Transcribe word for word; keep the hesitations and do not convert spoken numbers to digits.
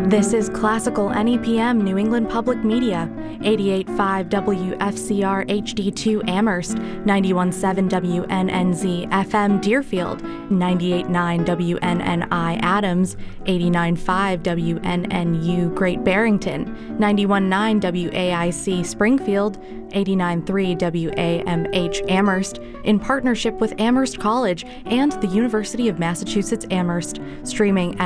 This is Classical N E P M New England Public Media, eighty-eight point five W F C R H D two Amherst, ninety-one point seven W N N Z F M Deerfield, ninety-eight point nine W N N I Adams, eighty-nine point five W N N U Great Barrington, ninety-one point nine W A I C Springfield, eighty-nine point three W A M H Amherst, in partnership with Amherst College and the University of Massachusetts Amherst, streaming at